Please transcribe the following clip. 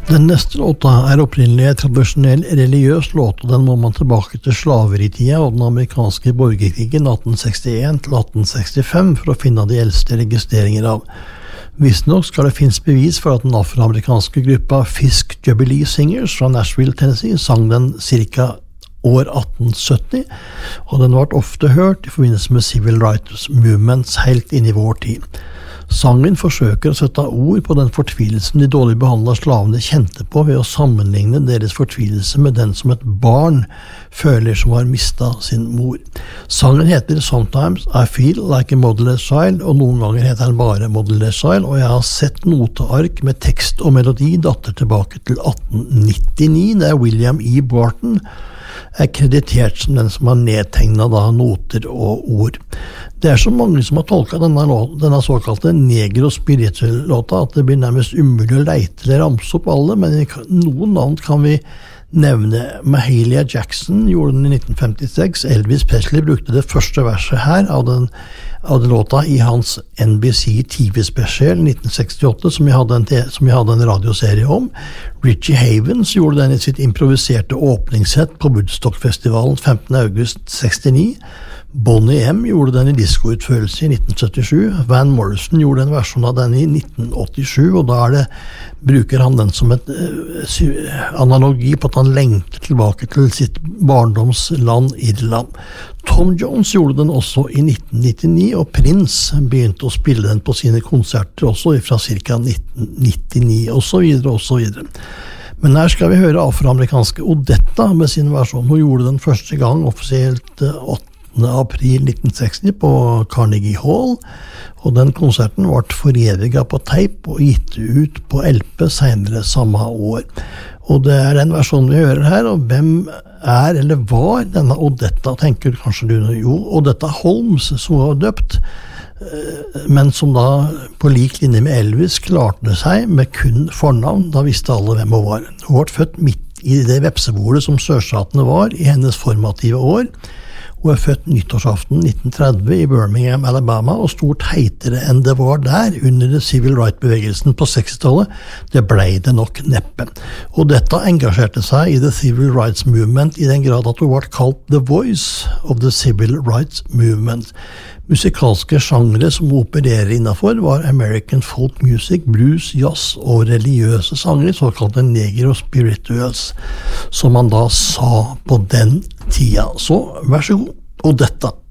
Den neste låta opprinnelig en tradisjonell religiøs låt, og den må man tilbake til slaveritida og den amerikanske borgerkrigen 1861 til 1865 for å finne de eldste registreringer av. Visstnok skal det finnes bevis for at den afroamerikanske gruppa Fisk Jubilee Singers fra Nashville, Tennessee sang den cirka år 1870, og den ble ofte hørt i forbindelse med civil rights movements helt inn i vår tid. Sangen forsøker å sette ord på den fortvilelsen de dårlig behandlede slavene kjente på ved å sammenligne deres fortvilelse med den som et barn føler som har mistet sin mor. Sangen heter Sometimes I Feel Like a Motherless Child, og noen ganger heter den bare Motherless Child, og jeg har sett noteark med tekst og melodi datter tilbake til 1899, der William E. Barton kreditert som den som har nedtegnet noter og ord. Det så mange som har tolket denne såkalte negro spiritual låta at det blir nærmest umulig å leite eller ramse opp alle, men noen navn kan vi nevne. Mahalia Jackson gjorde den i 1956, Elvis Presley brukte det første verset her av den låta i hans NBC TV-spesial 1968 som jeg hadde en radioserie om. Richie Havens gjorde den i sitt improviserte åpningssett på Woodstock-festivalen 15. august 69. Bonnie M gjorde den i diskoutførelse i 1977. Van Morrison gjorde en versjon av den i 1987, og da bruker han den som et analogi på at han lengter tilbake til sitt barndomsland Irland. Tom Jones gjorde den også i 1999, og Prince begynte å spille den på sine konserter også fra ca. 1999, og så videre. Men her skal vi høre afroamerikanske Odetta med sin versjon. Hun gjorde den første gang offisielt 8. april 1960 på Carnegie Hall, og den konserten ble foreviget på teip og gitt ut på LP senere samme år. Og det den versjonen vi hører her, og hvem eller var denne Odetta, tenker kanskje du jo, Odetta Holmes, som var døpt, men som da på lik linje med Elvis klarte seg med kun fornavn, da visste alle hvem hun var. Hun ble født midt i det vepsebordet som sørstatene var i hennes formative år. Hun født nyttårsaften 1930 i Birmingham, Alabama, og stort heitere enn det var der under det civil rights-bevegelsen på 60-tallet. Det ble det nok neppe. Og dette engasjerte seg i the civil rights movement i den grad at hun ble kalt the voice of the civil rights movement. Musikalske sjangre som hun opererer innenfor var American folk music, blues, jazz og religiøse sanger, såkalte negro spirituals, som man da sa på den tida. Så vær så god, Odetta.